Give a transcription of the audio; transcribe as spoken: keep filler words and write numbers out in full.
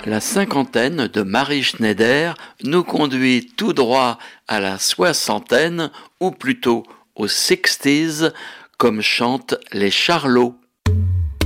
La cinquantaine de Marie Schneider nous conduit tout droit à la soixantaine, ou plutôt aux sixties, comme chantent les Charlots.